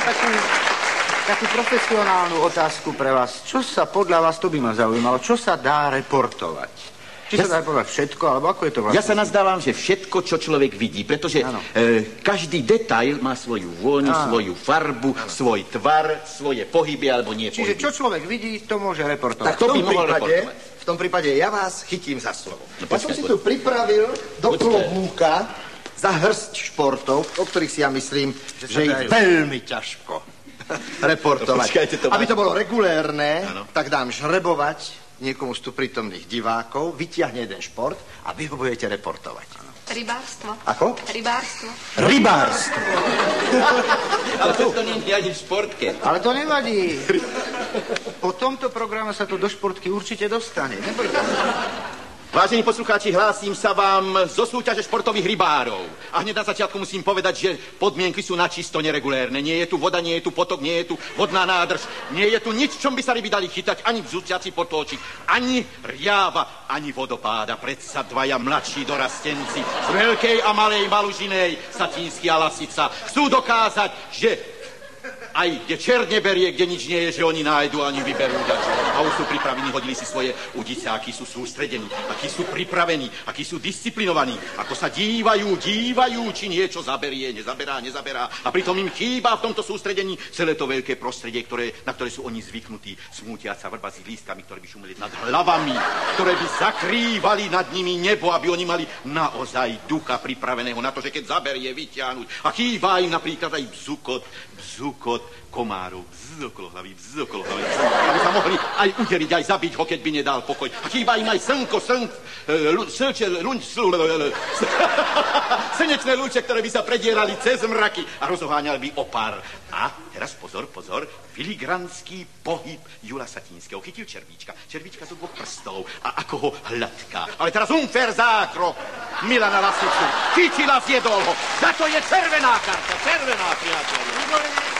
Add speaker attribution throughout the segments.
Speaker 1: takú profesionálnu otázku pre vás. Čo sa podľa vás, to by ma zaujímalo, čo sa dá reportovať? Či sa dá reportovať všetko, alebo ako je to vlastne?
Speaker 2: Ja sa nazdávam, že všetko, čo človek vidí, pretože každý detail má svoju vôňu, svoju farbu, svoj tvar, svoje pohyby alebo nie pohyby.
Speaker 1: Čiže čo človek vidí, to môže reportovať.
Speaker 2: Tak to by mohol reportovať.
Speaker 3: V tom prípade ja vás chytím za slovo. Ja som si tu pripravil do klobúka za hrst športov, o ktorých si ja myslím, že je veľmi ťažko reportovať. Aby to bolo regulérne, tak dám žrebovať niekomu z tu prítomných divákov, vyťahne jeden šport a vy ho budete reportovať.
Speaker 4: Rybárstvo.
Speaker 3: Ako?
Speaker 4: Rybárstvo.
Speaker 3: Rybárstvo.
Speaker 2: Ale to nie je ani v športke.
Speaker 1: Ale to nevadí. Po tomto programe sa to do športky určite dostane. Nebojte.
Speaker 2: Vážení poslucháči, hlásim sa vám zo súťaže športových rybárov. A hneď na začiatku musím povedať, že podmienky sú načisto neregulérne. Nie je tu voda, nie je tu potok, nie je tu vodná nádrž. Nie je tu nič, čom by sa ryby dali chytať, ani vzúťací potôčik, ani riava, ani vodopáda. Predsa dvaja mladší dorastenci z Veľkej a Malej Malužinej, Satínsky a Lasica, chcú dokázať, že aj kde čert neberie, kde nič nie je, že oni nájdu a oni vyberú dačo. A už sú pripravení, hodili si svoje udice, akí sú sústredení, akí sú pripravení, akí sú disciplinovaní, ako sa dívajú, či niečo zaberie, nezaberá. A pritom im chýba v tomto sústredení celé to veľké prostredie, na ktoré sú oni zvyknutí, smútiaca vrba s lístkami, ktoré by šumeli nad hlavami, ktoré by zakrývali nad nimi nebo, aby oni mali naozaj ducha pripraveného na to, že keď zaberie, vyťahnuť. A chýba im napríklad aj bzukot komárov, okolo hlavy, aby sa mohli aj uderiť, aj zabiť ho, keď by nedal pokoj. A chýba im aj slnečné lúče, ktoré by sa predierali cez mraky a rozoháňali by opár. A teraz pozor, filigranský pohyb Jula Satinského. Chytil červíčka do dvoch prstov a ako ho hladká. Ale teraz unfair zákrok Milana Lasicu. Chytila, zjedol ho. Za to je červená karta, priateľ.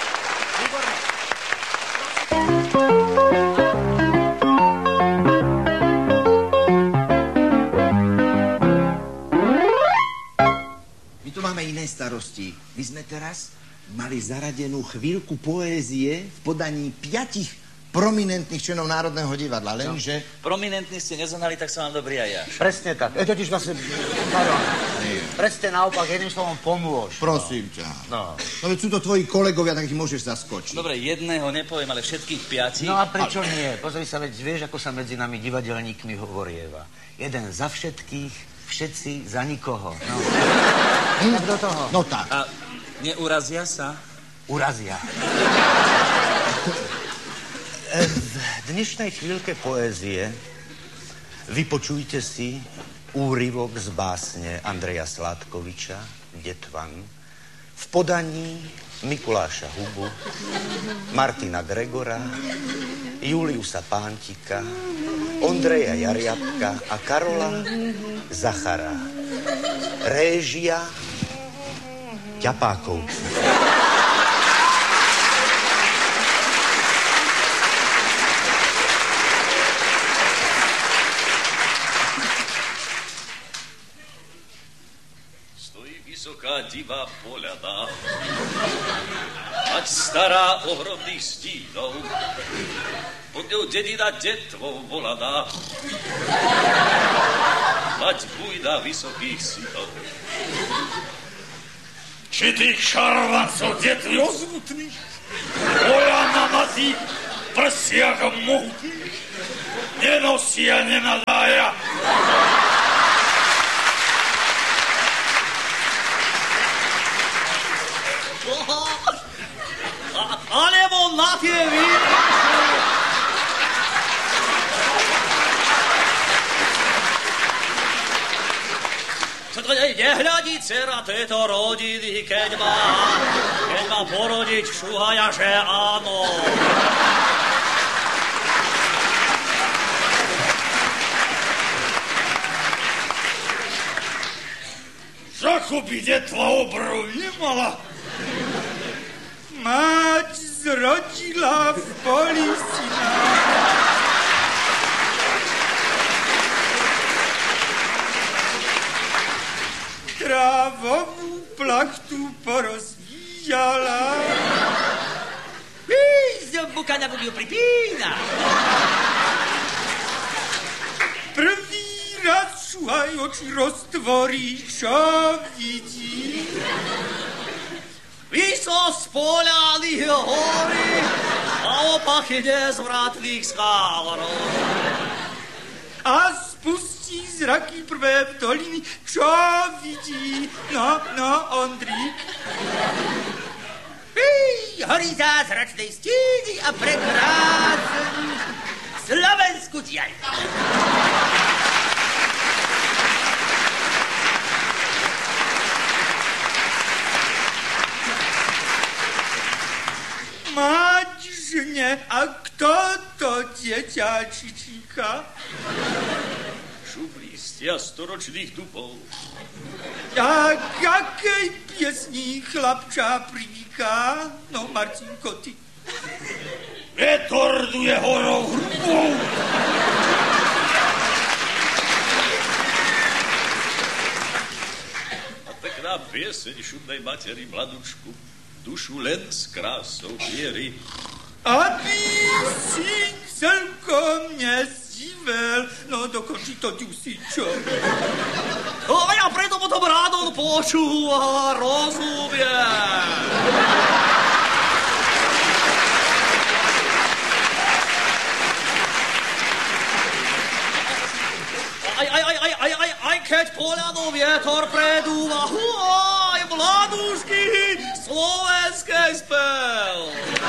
Speaker 3: My tu máme iné starosti. My sme teraz mali zaradenú chvíľku poézie v podaní 5 prominentných členov Národného divadla, lenže...
Speaker 5: Prominentní ste nezohnali, tak som vám dobrý aj ja.
Speaker 1: Presne tak. Totiž vlastne... Presne naopak, jedným slovom pomôž.
Speaker 3: Prosím ťa. No veď sú to tvoji kolegovia, tak ich môžeš zaskočiť.
Speaker 5: Dobre, jedného nepoviem, ale všetkých 5.
Speaker 1: No a prečo nie? Pozri sa, veď vieš, ako sa medzi nami divadelníkmi hovorieva. Jeden za všetkých, všetci za nikoho. No. Tak do toho.
Speaker 3: No tak.
Speaker 5: A neurazia sa?
Speaker 1: Urazia. V dnešnej chvíľke poézie vypočujte si úryvok z básne Andreja Sládkoviča, Detvan, v podaní Mikuláša Hubu, Martina Gregora, Juliusa Pántika, Ondreja Jariabka a Karola Zachara. Réžia Ťapákovci.
Speaker 6: Vysoká divá poľada, ať stará ohromných stínov, pod ňou dedina detvou volaná, mať bujná vysokých synov. Či tých šarvancov detví ozvutných, poľana na tých prsiach mohutných, nenosia, nenadája.
Speaker 5: Alebo na tie výrazy. Čo to nehľadí dcera tejto rodiny, keď má porodiť šuhaja, že áno.
Speaker 6: Žachu by detva obrov nemala.
Speaker 7: Mať zrodila v poli syna. Trávovú plachtu porozvíjala.
Speaker 5: pukania budiu pripína.
Speaker 7: Prvý raz šuhaj oči roztvorí, čo vidí?
Speaker 5: Výsosť poľaných horí a opachy nezvratných skál.
Speaker 7: A spustí zraky prvé v doliny, čo vidí? No, Ondrík.
Speaker 5: Horí zázračnej stíny a prekrásnu slovenskú diaľ.
Speaker 7: Mať žne, a kto to dieťa čičíka?
Speaker 6: Šuplístia storočných dubov.
Speaker 7: A k jakej piesni chlapča privíka? No, Marcinko, ty.
Speaker 6: Vetor duje horou hrubou. A pekná pieseň šudnej materi mladučku dušu len s krásou viery.
Speaker 7: Aby si celkom nezdivel, no dokončí to Ďusičo.
Speaker 5: A ja preto potom rád on počúva, rozumie. Aj keď poľadom vietor predúva, aj mladúšky slovenský spev.